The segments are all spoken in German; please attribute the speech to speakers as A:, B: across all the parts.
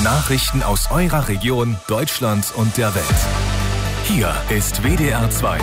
A: Nachrichten aus eurer Region, Deutschland und der Welt. Hier ist WDR 2.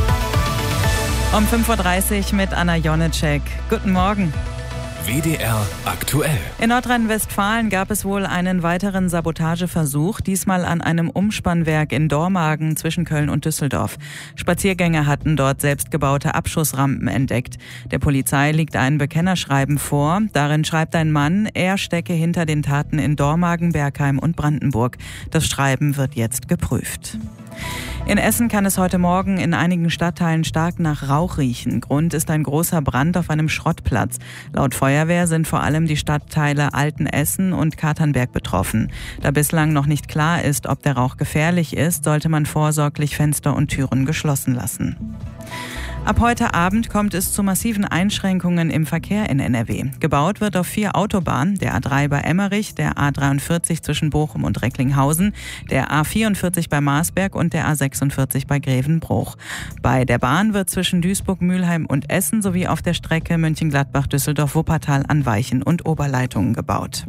B: Um 5.30 Uhr mit Anna Jonitschek. Guten Morgen.
A: WDR aktuell.
B: In Nordrhein-Westfalen gab es wohl einen weiteren Sabotageversuch, diesmal an einem Umspannwerk in Dormagen zwischen Köln und Düsseldorf. Spaziergänger hatten dort selbstgebaute Abschussrampen entdeckt. Der Polizei liegt ein Bekennerschreiben vor. Darin schreibt ein Mann, er stecke hinter den Taten in Dormagen, Bergheim und Brandenburg. Das Schreiben wird jetzt geprüft. In Essen kann es heute Morgen in einigen Stadtteilen stark nach Rauch riechen. Grund ist ein großer Brand auf einem Schrottplatz. Laut Feuerwehr sind vor allem die Stadtteile Altenessen und Katernberg betroffen. Da bislang noch nicht klar ist, ob der Rauch gefährlich ist, sollte man vorsorglich Fenster und Türen geschlossen lassen. Ab heute Abend kommt es zu massiven Einschränkungen im Verkehr in NRW. Gebaut wird auf 4 Autobahnen, der A3 bei Emmerich, der A43 zwischen Bochum und Recklinghausen, der A44 bei Marsberg und der A46 bei Grevenbruch. Bei der Bahn wird zwischen Duisburg, Mülheim und Essen sowie auf der Strecke Mönchengladbach, Düsseldorf, Wuppertal an Weichen und Oberleitungen gebaut.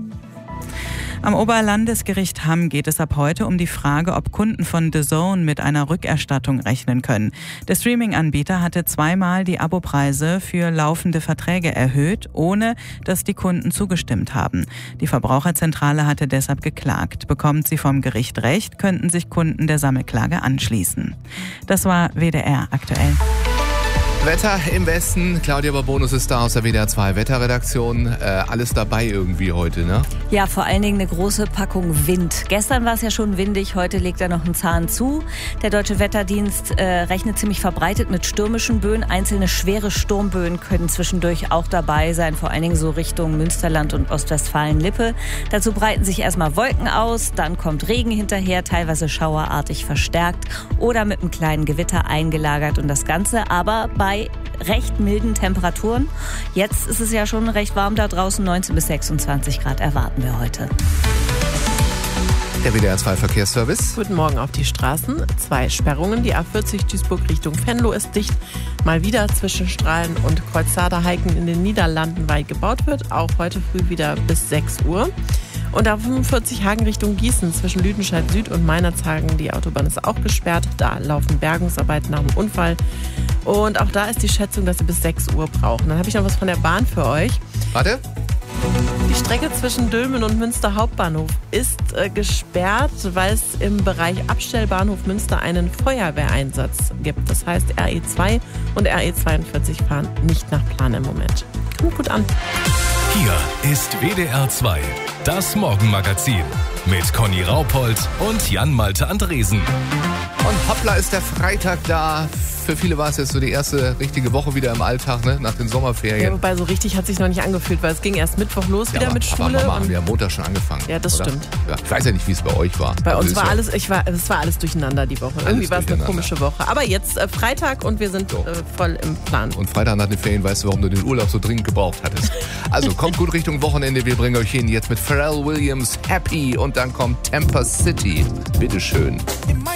B: Am Oberlandesgericht Hamm geht es ab heute um die Frage, ob Kunden von DAZN mit einer Rückerstattung rechnen können. Der Streaming-Anbieter hatte 2-mal die Abopreise für laufende Verträge erhöht, ohne dass die Kunden zugestimmt haben. Die Verbraucherzentrale hatte deshalb geklagt. Bekommt sie vom Gericht Recht, könnten sich Kunden der Sammelklage anschließen. Das war WDR aktuell.
C: Wetter im Westen. Claudia Babonus ist da aus der WDR 2 Wetterredaktion. Alles dabei irgendwie heute, ne?
D: Ja, vor allen Dingen eine große Packung Wind. Gestern war es ja schon windig, heute legt er noch einen Zahn zu. Der Deutsche Wetterdienst rechnet ziemlich verbreitet mit stürmischen Böen. Einzelne schwere Sturmböen können zwischendurch auch dabei sein, vor allen Dingen so Richtung Münsterland und Ostwestfalen-Lippe. Dazu breiten sich erstmal Wolken aus, dann kommt Regen hinterher, teilweise schauerartig verstärkt oder mit einem kleinen Gewitter eingelagert. Und das Ganze aber bei recht milden Temperaturen. Jetzt ist es ja schon recht warm da draußen, 19 bis 26 Grad erwarten wir heute.
C: Der WDR 2 Verkehrsservice.
E: Guten Morgen auf die Straßen. 2 Sperrungen. Die A40 Duisburg Richtung Venlo ist dicht. Mal wieder zwischen Strahlen und Kreuzzader-Heiken in den Niederlanden, weil gebaut wird. Auch heute früh wieder bis 6 Uhr. Und auf 45 Hagen Richtung Gießen zwischen Lüdenscheid Süd und Meinerzhagen. Die Autobahn ist auch gesperrt. Da laufen Bergungsarbeiten nach dem Unfall. Und auch da ist die Schätzung, dass sie bis 6 Uhr brauchen. Dann habe ich noch was von der Bahn für euch.
C: Warte.
E: Die Strecke zwischen Dülmen und Münster Hauptbahnhof ist gesperrt, weil es im Bereich Abstellbahnhof Münster einen Feuerwehreinsatz gibt. Das heißt, RE2 und RE42 fahren nicht nach Plan im Moment. Kommt gut an.
A: Hier ist WDR 2, das Morgenmagazin mit Conny Raupold und Jan-Malte Andresen.
C: Und hoppla ist der Freitag da. Für viele war es jetzt so die erste richtige Woche wieder im Alltag, ne? Nach den Sommerferien.
E: Ja, wobei so richtig hat sich noch nicht angefühlt, weil es ging erst Mittwoch los wieder mit Schule.
C: Aber haben wir am Montag schon angefangen.
E: Ja, das
C: oder?
E: Stimmt.
C: Ja, ich weiß ja nicht, wie es bei euch war.
E: Bei uns war alles, es war alles durcheinander die Woche. Irgendwie war es eine komische Woche. Aber jetzt Freitag und wir sind voll im Plan.
C: Und Freitag nach den Ferien weißt du, warum du den Urlaub so dringend gebraucht hattest. Also kommt gut Richtung Wochenende. Wir bringen euch hin jetzt mit Pharrell Williams Happy und dann kommt Tampa City. Bitteschön.